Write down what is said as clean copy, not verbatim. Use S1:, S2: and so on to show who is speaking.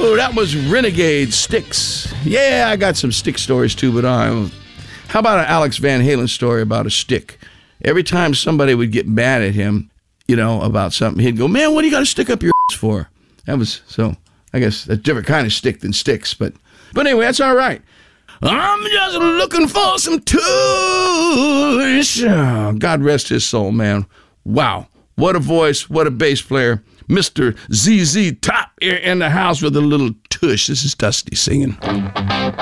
S1: Woo! That was Renegade Styx. Yeah, I got some stick stories too, but how about an Alex Van Halen story about a stick? Every time somebody would get mad at him, about something, he'd go, "Man, what do you got to stick up your ass for?" That was, so I guess a different kind of stick than sticks, but anyway, that's all right. I'm just looking for some tush. Oh, God rest his soul, man. Wow. What a voice. What a bass player. Mr. ZZ Top here in the house with a little tush. This is Dusty singing.